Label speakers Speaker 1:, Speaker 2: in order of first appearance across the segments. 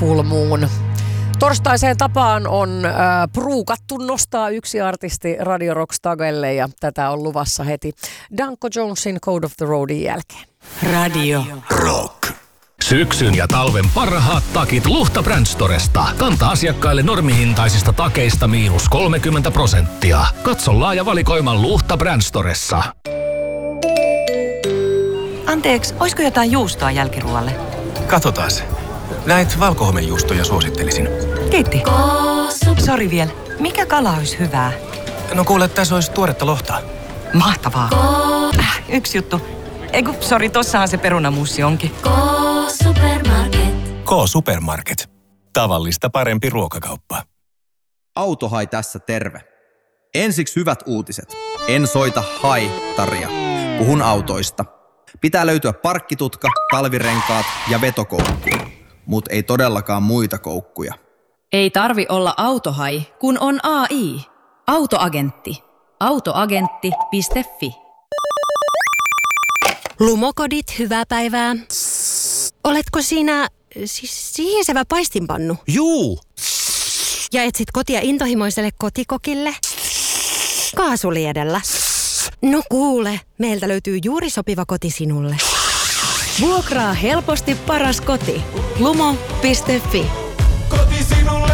Speaker 1: Full Moon. Torstaiseen tapaan on pruukattu nostaa yksi artisti Radio Rock-stagelle ja tätä on luvassa heti Danko Jonesin Code of the Roadin jälkeen.
Speaker 2: Radio
Speaker 3: Rock. Syksyn ja talven parhaat takit Luhta Brand Storesta. Kanta-asiakkaille normihintaisista takeista -30%. Katso laaja valikoima Luhta Brand Storessa.
Speaker 2: Anteeksi, olisiko jotain juustoa jälkiruoalle?
Speaker 4: Katsotaas. Näitä valkohomejuustoja suosittelisin.
Speaker 2: Kiitti. Sori vielä. Mikä kala olisi hyvää?
Speaker 4: No kuule, tässä olisi tuoretta lohta.
Speaker 2: Mahtavaa. Yksi juttu. Sori, tossahan se perunamuussi onkin.
Speaker 4: K-Supermarket. Tavallista parempi ruokakauppa.
Speaker 5: Autohai tässä terve. Ensiksi hyvät uutiset. En soita haitaria. Puhun autoista. Pitää löytyä parkkitutka, talvirenkaat ja vetokoukku. Mut ei todellakaan muita koukkuja.
Speaker 6: Ei tarvi olla autohai, kun on AI. Autoagentti. Autoagentti.fi.
Speaker 7: Lumokodit, hyvää päivää. Oletko sinä sihisevä paistinpannu?
Speaker 8: Juu.
Speaker 7: Ja etsit kotia intohimoiselle kotikokille? Kaasuliedellä. No kuule, meiltä löytyy juuri sopiva koti sinulle.
Speaker 6: Vuokraa helposti paras koti. Lumo.fi.
Speaker 3: Koti sinulle.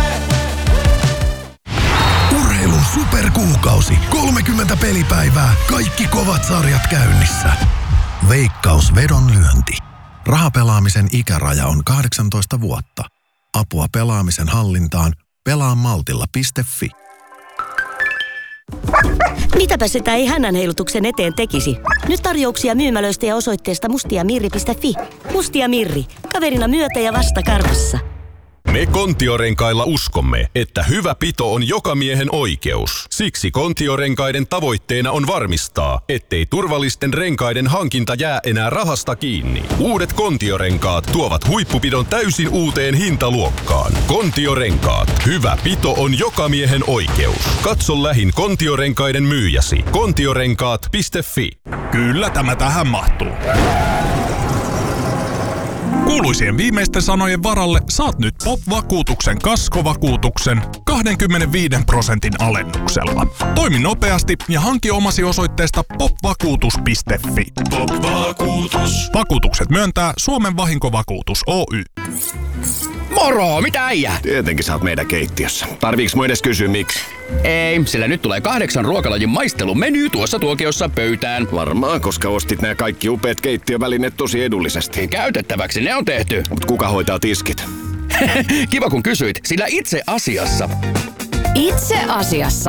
Speaker 9: Urheilun superkuukausi. 30 pelipäivää. Kaikki kovat sarjat käynnissä. Veikkaus vedonlyönti. Rahapelaamisen ikäraja on 18 vuotta. Apua pelaamisen hallintaan. Pelaamaltilla.fi.
Speaker 10: Mitäpä sitä ei hännänheilutuksen eteen tekisi? Nyt tarjouksia myymälöistä ja osoitteesta mustiamirri.fi. Mustia Mirri. Kaverina myötä ja vasta karvassa.
Speaker 11: Me Kontiorenkailla uskomme, että hyvä pito on joka miehen oikeus. Siksi Kontiorenkaiden tavoitteena on varmistaa, ettei turvallisten renkaiden hankinta jää enää rahasta kiinni. Uudet Kontiorenkaat tuovat huippupidon täysin uuteen hintaluokkaan. Kontiorenkaat. Hyvä pito on joka miehen oikeus. Katso lähin Kontiorenkaiden myyjäsi. Kontiorenkaat.fi.
Speaker 12: Kyllä tämä tähän mahtuu. Kuuluisien viimeisten sanojen varalle saat nyt POP-vakuutuksen kaskovakuutuksen 25% alennuksella. Toimi nopeasti ja hanki omasi osoitteesta popvakuutus.fi.
Speaker 3: Pop-vakuutus.
Speaker 12: Vakuutukset myöntää Suomen Vahinkovakuutus Oy.
Speaker 8: Moro, mitä äijä?
Speaker 13: Tietenkin sä oot meidän keittiössä. Tarviiks mun edes kysyä miksi?
Speaker 8: Ei, sillä nyt tulee 8 ruokalajin maistelumeny tuossa tuokiossa pöytään.
Speaker 13: Varmaan, koska ostit nämä kaikki upeat keittiövälineet tosi edullisesti.
Speaker 8: Käytettäväksi ne on tehty.
Speaker 13: Mut kuka hoitaa tiskit?
Speaker 8: Kiva kun kysyit, sillä itse asiassa